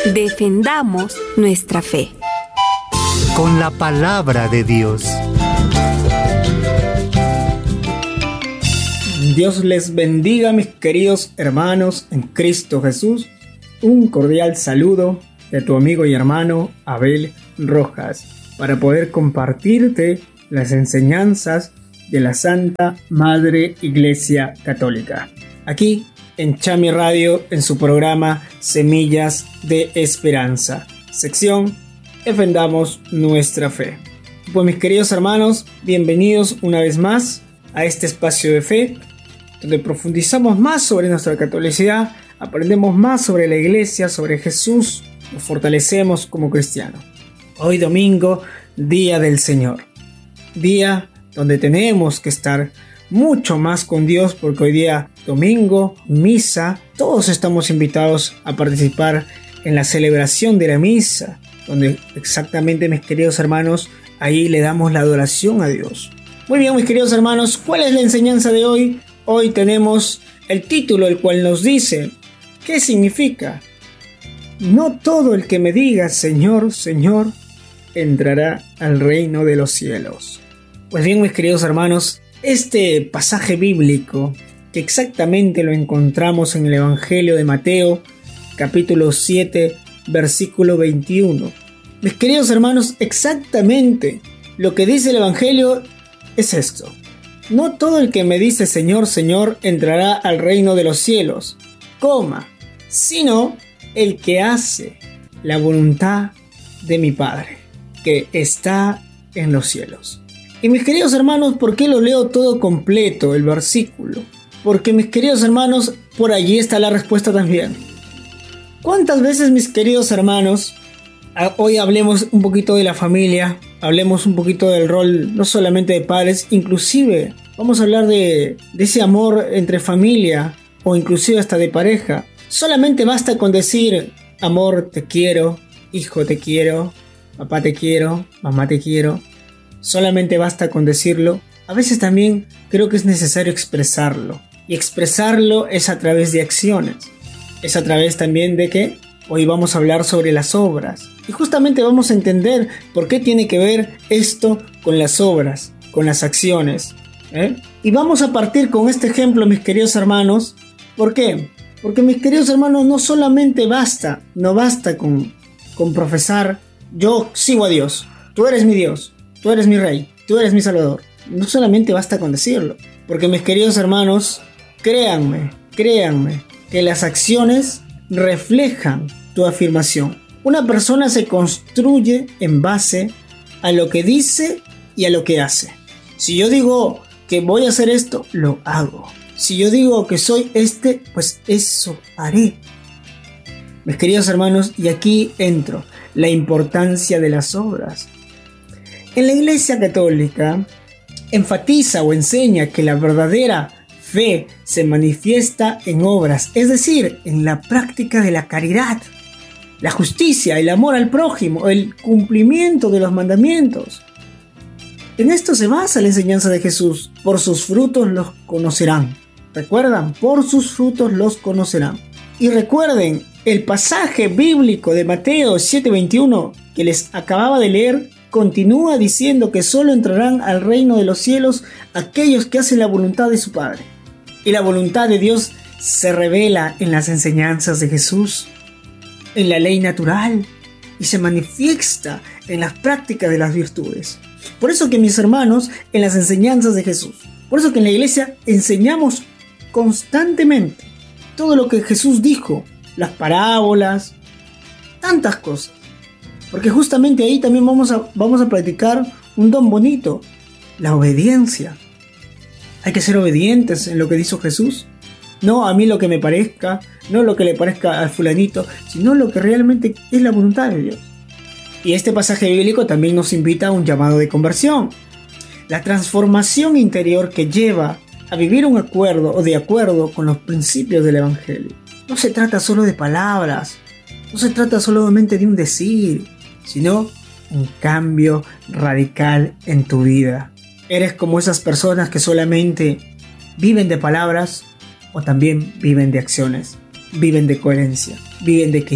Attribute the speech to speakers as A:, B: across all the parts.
A: Defendamos nuestra fe.
B: Con la palabra de Dios.
C: Dios les bendiga, mis queridos hermanos en Cristo Jesús. Un cordial saludo de tu amigo y hermano Abel Rojas para poder compartirte las enseñanzas de la Santa Madre Iglesia Católica. Aquí en Chami Radio, en su programa Semillas de Esperanza, sección Defendamos nuestra fe. Pues mis queridos hermanos, bienvenidos una vez más a este espacio de fe, donde profundizamos más sobre nuestra catolicidad, aprendemos más sobre la Iglesia, sobre Jesús, nos fortalecemos como cristianos. Hoy domingo, Día del Señor, día donde tenemos que estar mucho más con Dios, porque hoy día domingo, misa, todos estamos invitados a participar en la celebración de la misa, donde exactamente, mis queridos hermanos, ahí le damos la adoración a Dios. Muy bien, mis queridos hermanos, ¿cuál es la enseñanza de hoy? Hoy tenemos el título, el cual nos dice, ¿qué significa? No todo el que me diga Señor, Señor, entrará al reino de los cielos. Pues bien, mis queridos hermanos, este pasaje bíblico, que exactamente lo encontramos en el Evangelio de Mateo, capítulo 7, versículo 21. Mis queridos hermanos, exactamente lo que dice el Evangelio es esto. No todo el que me dice Señor, Señor, entrará al reino de los cielos, sino el que hace la voluntad de mi Padre, que está en los cielos. Y mis queridos hermanos, ¿por qué lo leo todo completo, el versículo? Porque, mis queridos hermanos, por allí está la respuesta también. ¿Cuántas veces, mis queridos hermanos, hoy hablemos un poquito de la familia, hablemos un poquito del rol no solamente de padres, inclusive vamos a hablar de ese amor entre familia o inclusive hasta de pareja? Solamente basta con decir, amor, te quiero, hijo, te quiero, papá, te quiero, mamá, te quiero. Solamente basta con decirlo. A veces también creo que es necesario expresarlo. Y expresarlo es a través de acciones. Es a través también de que hoy vamos a hablar sobre las obras. Y justamente vamos a entender por qué tiene que ver esto con las obras, con las acciones. Y vamos a partir con este ejemplo, mis queridos hermanos. ¿Por qué? Porque, mis queridos hermanos, no solamente basta con profesar, yo sigo a Dios, tú eres mi Dios, tú eres mi Rey, tú eres mi Salvador. No solamente basta con decirlo, porque, mis queridos hermanos, créanme, que las acciones reflejan tu afirmación. Una persona se construye en base a lo que dice y a lo que hace. Si yo digo que voy a hacer esto, lo hago. Si yo digo que soy pues eso haré. Mis queridos hermanos, y aquí entro, la importancia de las obras. En la Iglesia Católica enfatiza o enseña que la verdadera fe se manifiesta en obras, es decir, en la práctica de la caridad, la justicia, el amor al prójimo, el cumplimiento de los mandamientos. En esto se basa la enseñanza de Jesús. Por sus frutos los conocerán. ¿Recuerdan? Por sus frutos los conocerán. Y recuerden, el pasaje bíblico de Mateo 7:21 que les acababa de leer continúa diciendo que solo entrarán al reino de los cielos aquellos que hacen la voluntad de su Padre. Y la voluntad de Dios se revela en las enseñanzas de Jesús, en la ley natural, y se manifiesta en las prácticas de las virtudes. Por eso que, mis hermanos, en las enseñanzas de Jesús, por eso que en la iglesia enseñamos constantemente todo lo que Jesús dijo, las parábolas, tantas cosas. Porque justamente ahí también vamos a practicar un don bonito, la obediencia. Hay que ser obedientes en lo que dijo Jesús. No a mí lo que me parezca, no lo que le parezca al fulanito, sino lo que realmente es la voluntad de Dios. Y este pasaje bíblico también nos invita a un llamado de conversión. La transformación interior que lleva a vivir un acuerdo o de acuerdo con los principios del Evangelio. No se trata solo de palabras, no se trata solamente de un decir, sino un cambio radical en tu vida. ¿Eres como esas personas que solamente viven de palabras o también viven de acciones? Viven de coherencia, viven de equidad,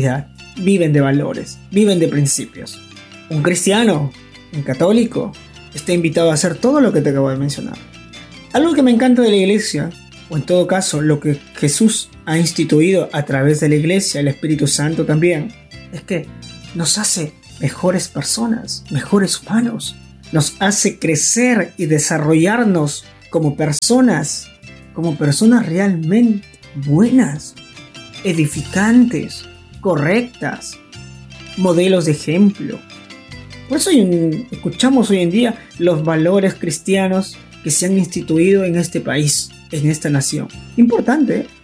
C: viven de valores, viven de principios. Un cristiano, un católico, está invitado a hacer todo lo que te acabo de mencionar. Algo que me encanta de la iglesia, o en todo caso lo que Jesús ha instituido a través de la iglesia, el Espíritu Santo también, es que nos hace mejores personas, mejores humanos. Nos hace crecer y desarrollarnos como personas realmente buenas, edificantes, correctas, modelos de ejemplo. Por eso escuchamos hoy en día los valores cristianos que se han instituido en este país, en esta nación. Importante, ¿eh?